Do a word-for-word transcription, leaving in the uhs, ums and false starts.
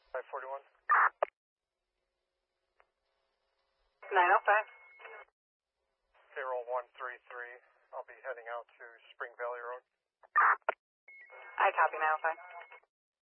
five forty-one. nine oh five. Payroll one three three. I'll be heading out to Spring Valley Road. I copy nine oh five.